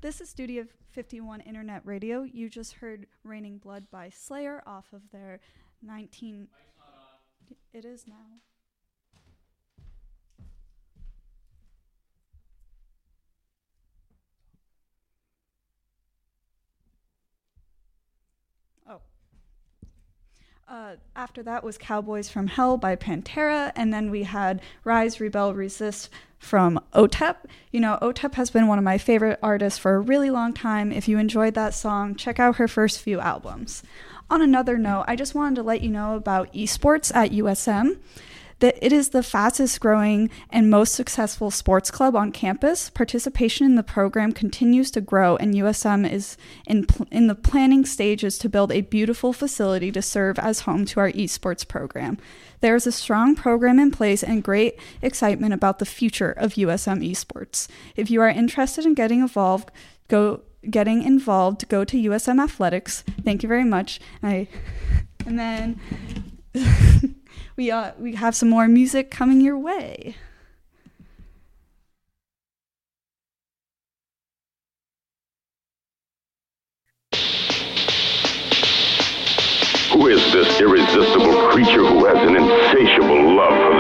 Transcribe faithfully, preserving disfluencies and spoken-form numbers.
This is Studio fifty-one Internet Radio. You just heard Raining Blood by Slayer off of their nineteen... It is now. Oh. Uh, after that was Cowboys from Hell by Pantera, and then we had Rise, Rebel, Resist from O T E P. You know, O T E P has been one of my favorite artists for a really long time. If you enjoyed that song, check out her first few albums. On another note, I just wanted to let you know about esports at U S M. That it is the fastest growing and most successful sports club on campus. Participation in the program continues to grow, and U S M is in pl- in the planning stages to build a beautiful facility to serve as home to our esports program. There is a strong program in place and great excitement about the future of U S M esports. If you are interested in getting involved, go getting involved, go to U S M Athletics. Thank you very much. I, and then we uh we have some more music coming your way. Who is this irresistible creature who has an insatiable love for the